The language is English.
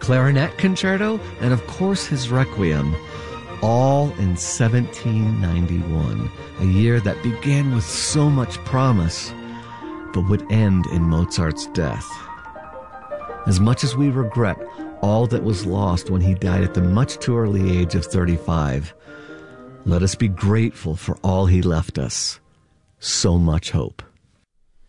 Clarinet Concerto, and of course his Requiem, all in 1791, a year that began with so much promise, but would end in Mozart's death. As much as we regret all that was lost when he died at the much too early age of 35, let us be grateful for all he left us. So much hope.